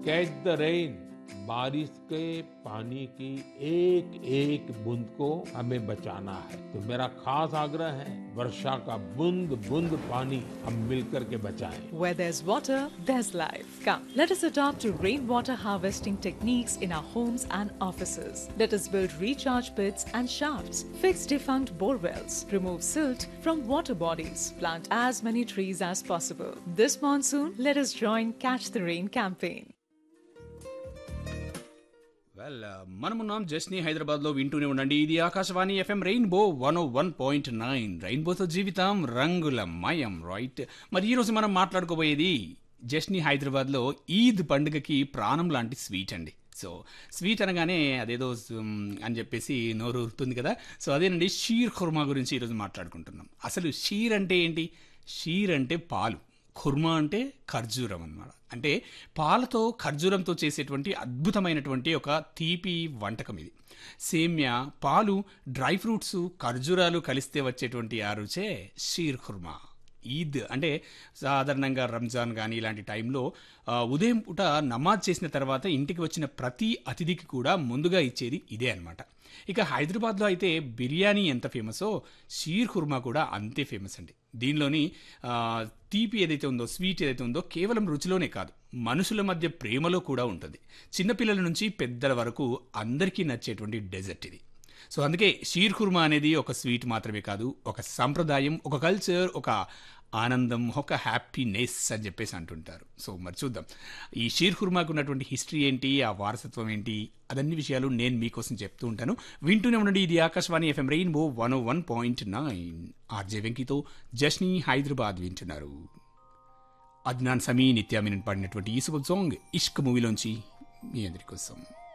Catch the rain, बारिश के पानी की एक एक बूंद को हमें बचाना है। तो मेरा खास आग्रह है, वर्षा का बूंद बूंद पानी हम मिलकर के बचाएं। Where there's water, there's life. Come, let us adopt to rainwater harvesting techniques in our homes and offices. Let us build recharge pits and shafts, fix defunct bore wells, remove silt from water bodies, plant as many trees as possible. This monsoon, let us join Catch the Rain campaign. Well మనమున్నాం జస్ని హైదరాబాద్లో వింటూనే ఉండండి. ఇది Akashvani FM rainbow 101.9. రెయిన్బోతో జీవితం రంగుల మయం, right? మరి ఈరోజు మనం మాట్లాడుకోబోయేది జస్ని హైదరాబాద్లో ఈద్ పండుగకి ప్రాణం లాంటి స్వీట్ అండి. సో స్వీట్ అనగానే అదేదో అని చెప్పేసి నోరు ఊరుతుంది కదా. సో అదేనండి, షీర్ ఖుర్మా గురించి ఈరోజు మాట్లాడుకుంటున్నాం. అసలు షీర్ అంటే ఏంటి? షీర్ అంటే పాలు, ఖుర్మా అంటే ఖర్జూరం అన్నమాట. అంటే పాలతో ఖర్జూరంతో చేసేటువంటి అద్భుతమైనటువంటి ఒక తీపి వంటకం ఇది. సేమ్యా, పాలు, డ్రై ఫ్రూట్స్, ఖర్జూరాలు కలిస్తే వచ్చేటువంటి ఆ రుచే షీర్ ఖుర్మా. ఈద్ అంటే సాధారణంగా రంజాన్ కానీ ఇలాంటి టైంలో ఉదయం పూట నమాజ్ చేసిన తర్వాత ఇంటికి వచ్చిన ప్రతి అతిథికి కూడా ముందుగా ఇచ్చేది ఇదే అనమాట. ఇక హైదరాబాద్లో అయితే బిర్యానీ ఎంత ఫేమసో షీర్ ఖుర్మా కూడా అంతే ఫేమస్ అండి. దీనిలోని తీపి ఏదైతే ఉందో, స్వీట్ ఏదైతే ఉందో, కేవలం రుచిలోనే కాదు, మనుషుల మధ్య ప్రేమలో కూడా ఉంటుంది. చిన్నపిల్లల నుంచి పెద్దల వరకు అందరికీ నచ్చేటువంటి డెజర్ట్ ఇది. సో అందుకే షీర్ ఖుర్మా అనేది ఒక స్వీట్ మాత్రమే కాదు, ఒక సంప్రదాయం, ఒక కల్చర్, ఒక ఆనందం, ఒక హ్యాపీనెస్ అని చెప్పేసి అంటుంటారు. సో మరి చూద్దాం ఈ షీర్ ఖుర్మాకు ఉన్నటువంటి హిస్టరీ ఏంటి, ఆ వారసత్వం ఏంటి, అదన్ని విషయాలు నేను మీకోసం చెప్తూ ఉంటాను. వింటూనే ఉండండి. ఇది Akashvani FM rainbow 101.9. RJ వెంకీతో జస్ని Hyderabad వింటున్నారు. అద్నాన్ సమీ, నిత్యామినన్ పాడినటువంటి ఈ సూపర్ సాంగ్ ఇష్క్ మూవీలోంచి మీ అందరి కోసం.